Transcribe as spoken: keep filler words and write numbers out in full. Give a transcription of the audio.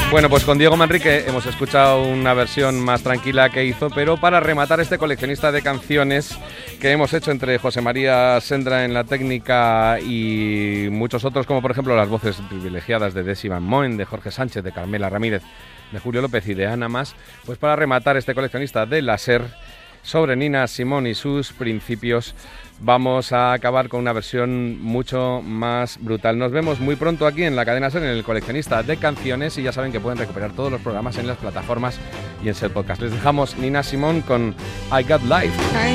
Bueno, pues con Diego Manrique hemos escuchado una versión más tranquila que hizo, pero para rematar este coleccionista de canciones que hemos hecho entre José María Sendra en la técnica y muchos otros, como por ejemplo las voces privilegiadas de Desi Van Moen, de Jorge Sánchez, de Carmela Ramírez, de Julio López y de Ana Mas, pues para rematar este coleccionista de la SER sobre Nina Simone y sus principios, vamos a acabar con una versión mucho más brutal. Nos vemos muy pronto aquí en la cadena SER, en el coleccionista de canciones, y ya saben que pueden recuperar todos los programas en las plataformas y en SER Podcast. Les dejamos Nina Simone con I Got Life.